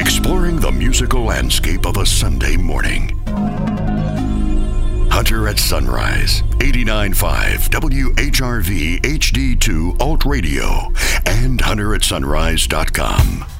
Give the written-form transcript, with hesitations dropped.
exploring the musical landscape of a Sunday morning. Hunter at Sunrise, 89.5 WHRV HD2 Alt Radio, and HunterAtSunrise.com.